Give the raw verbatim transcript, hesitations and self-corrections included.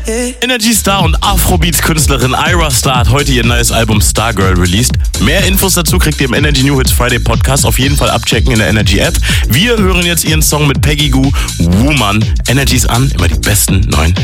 Energy Star und Afrobeats-Künstlerin Ira Star hat heute ihr neues Album Stargirl released. Mehr Infos dazu kriegt ihr im Energy New Hits Friday Podcast. Auf jeden Fall abchecken in der Energy App. Wir hören jetzt ihren Song mit Peggy Gou, Woman. Energy ist an, immer die besten neuen